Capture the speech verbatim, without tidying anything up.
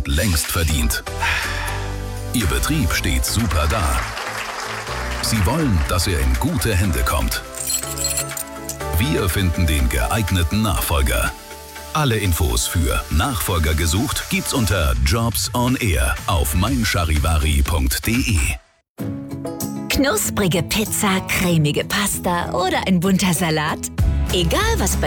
und längst verdient. Ihr Betrieb steht super da. Sie wollen, dass er in gute Hände kommt. Wir finden den geeigneten Nachfolger. Alle Infos für Nachfolger gesucht gibt's unter Jobs on Air auf meincharivari punkt de. Knusprige Pizza, cremige Pasta oder ein bunter Salat? Egal was bei